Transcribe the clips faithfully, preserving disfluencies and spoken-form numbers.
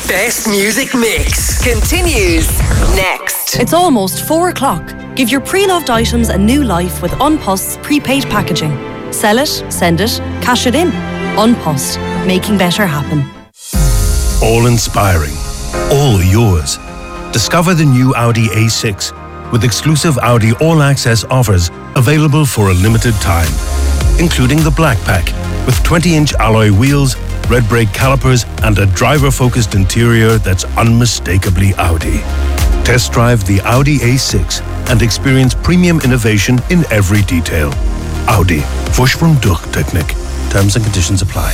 best music mix continues next. It's almost four o'clock. Give your pre-loved items a new life with Unpost's prepaid packaging. Sell it, send it, cash it in. Unpost, making better happen. All inspiring, all yours. Discover the new Audi A six with exclusive Audi All Access offers available for a limited time, including the Black Pack with twenty-inch alloy wheels, red brake calipers and a driver-focused interior that's unmistakably Audi. Test drive the Audi A six and experience premium innovation in every detail. Audi. Fusch from Durchtechnik. Terms and conditions apply.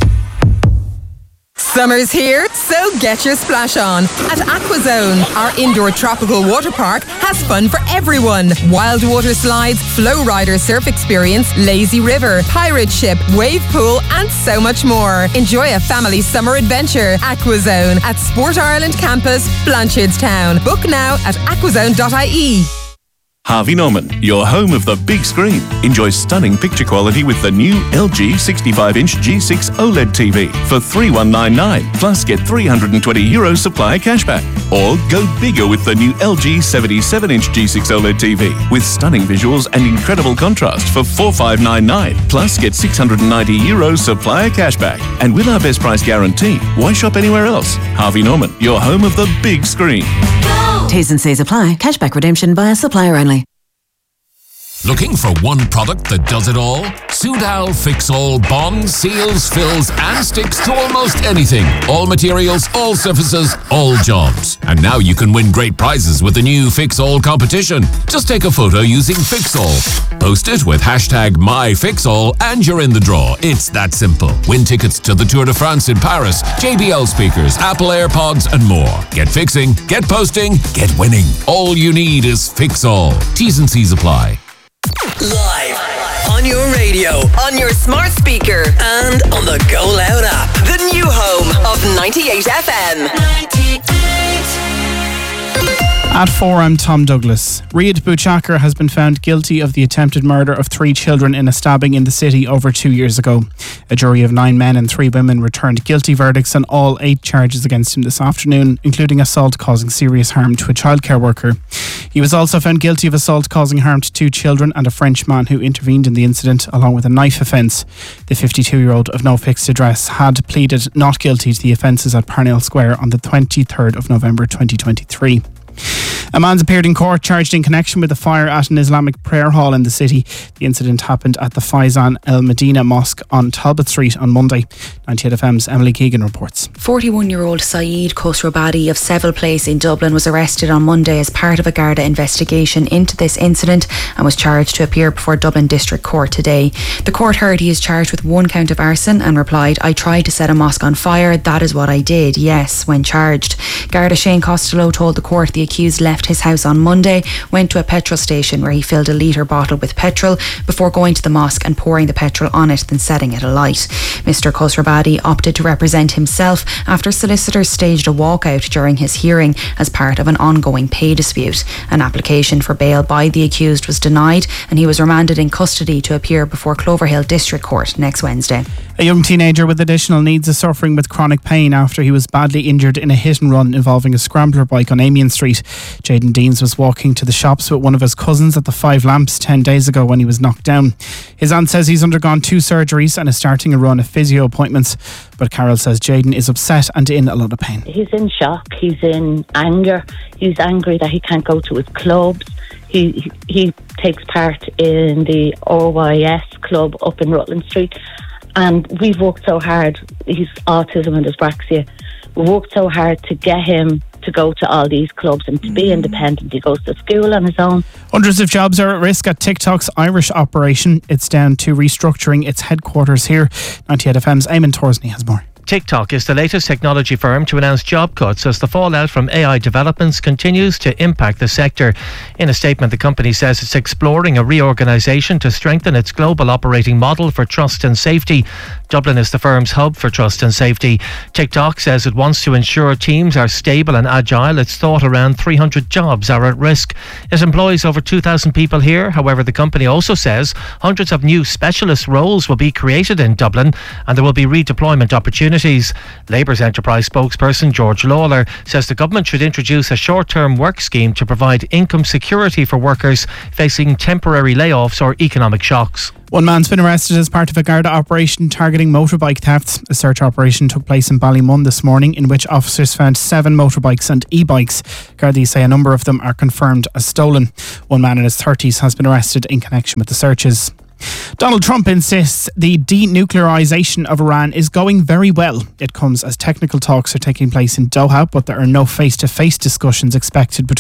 Summer's here, so get your splash on. At Aquazone, our indoor tropical water park has fun for everyone. Wild water slides, flow rider surf experience, lazy river, pirate ship, wave pool, and so much more. Enjoy a family summer adventure. Aquazone at Sport Ireland Campus, Blanchardstown. Book now at aquazone dot I E. Harvey Norman, your home of the big screen. Enjoy stunning picture quality with the new L G sixty-five inch G six OLED T V for three thousand one hundred ninety-nine. Plus get three hundred twenty euro supplier cashback. Or go bigger with the new L G seventy-seven inch G six OLED T V with stunning visuals and incredible contrast for four thousand five hundred ninety-nine. Plus get six hundred ninety euro supplier cashback. And with our best price guarantee, why shop anywhere else? Harvey Norman, your home of the big screen. T's and C's apply. Cashback redemption via supplier only. Looking for one product that does it all? Soudal Fix-All bonds, seals, fills and sticks to almost anything. All materials, all surfaces, all jobs. And now you can win great prizes with the new Fix-All competition. Just take a photo using Fix-All. Post it with hashtag MyFixAll and you're in the draw. It's that simple. Win tickets to the Tour de France in Paris, J B L speakers, Apple AirPods and more. Get fixing, get posting, get winning. All you need is Fix-All. T's and C's apply. Live on your radio, on your smart speaker, and on the Go Loud app. The new home of ninety-eight F M. ninety-eight. At four, I'm Tom Douglas. Riyad Bouchakar has been found guilty of the attempted murder of three children in a stabbing in the city over two years ago. A jury of nine men and three women returned guilty verdicts on all eight charges against him this afternoon, including assault causing serious harm to a childcare worker. He was also found guilty of assault causing harm to two children and a French man who intervened in the incident, along with a knife offence. The fifty-two-year-old of no fixed address had pleaded not guilty to the offences at Parnell Square on the twenty-third of November twenty twenty-three. A man's appeared in court charged in connection with a fire at an Islamic prayer hall in the city. The incident happened at the Faizan El Medina Mosque on Talbot Street on Monday. ninety-eight F M's Emily Keegan reports. forty-one-year-old Saeed Khosrobadi of Seville Place in Dublin was arrested on Monday as part of a Garda investigation into this incident and was charged to appear before Dublin District Court today. The court heard he is charged with one count of arson and replied, "I tried to set a mosque on fire, that is what I did, yes," when charged. Garda Shane Costello told the court the accused left his house on Monday, went to a petrol station where he filled a litre bottle with petrol before going to the mosque and pouring the petrol on it, then setting it alight. Mister Khosrobadi opted to represent himself after solicitors staged a walkout during his hearing as part of an ongoing pay dispute. An application for bail by the accused was denied and he was remanded in custody to appear before Cloverhill District Court next Wednesday. A young teenager with additional needs is suffering with chronic pain after he was badly injured in a hit and run involving a scrambler bike on Amiens Street. Jaden Deans was walking to the shops with one of his cousins at the Five Lamps ten days ago when he was knocked down. His aunt says he's undergone two surgeries and is starting a run of physio appointments. But Carol says Jaden is upset and in a lot of pain. He's in shock, he's in anger, he's angry that he can't go to his clubs. He, he, he takes part in the O Y S club up in Rutland Street. And we've worked so hard, he's autism and dyspraxia, we worked so hard to get him to go to all these clubs and to be independent. He goes to school on his own. Hundreds of jobs are at risk at TikTok's Irish operation. It's down to restructuring its headquarters here. ninety-eight F M's Eamon Torsney has more. TikTok is the latest technology firm to announce job cuts as the fallout from A I developments continues to impact the sector. In a statement, the company says it's exploring a reorganisation to strengthen its global operating model for trust and safety. Dublin is the firm's hub for trust and safety. TikTok says it wants to ensure teams are stable and agile. It's thought around three hundred jobs are at risk. It employs over two thousand people here. However, the company also says hundreds of new specialist roles will be created in Dublin and there will be redeployment opportunities. Labour's enterprise spokesperson George Lawler says the government should introduce a short-term work scheme to provide income security for workers facing temporary layoffs or economic shocks. One man's been arrested as part of a Garda operation targeting motorbike thefts. A search operation took place in Ballymun this morning in which officers found seven motorbikes and e-bikes. Gardaí say a number of them are confirmed as stolen. One man in his thirties has been arrested in connection with the searches. Donald Trump insists the denuclearisation of Iran is going very well. It comes as technical talks are taking place in Doha, but there are no face-to-face discussions expected between